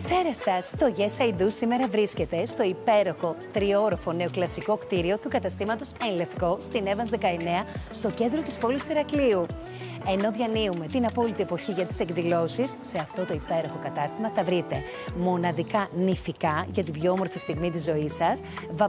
Καλησπέρα σας. Το Yes I Do σήμερα βρίσκεται στο υπέροχο τριόροφο νεοκλασικό κτίριο του καταστήματος Εν Λευκό στην Evans 19 στο κέντρο της πόλης Ηρακλείου. Ενώ διανύουμε την απόλυτη εποχή για τις εκδηλώσεις, σε αυτό το υπέροχο κατάστημα θα βρείτε μοναδικά νηφικά για την πιο όμορφη στιγμή της ζωής σας,